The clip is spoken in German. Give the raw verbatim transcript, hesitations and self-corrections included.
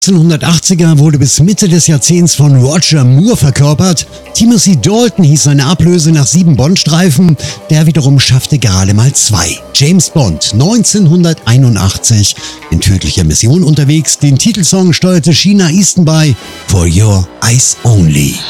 neunzehnhundertachtziger wurde bis Mitte des Jahrzehnts von Roger Moore verkörpert. Timothy Dalton hieß seine Ablöse nach sieben Bond-Streifen, der wiederum schaffte gerade mal zwei. James Bond, neunzehnhunderteinundachtzig, in tödlicher Mission unterwegs. Den Titelsong steuerte Sheena Easton bei, For Your Eyes Only.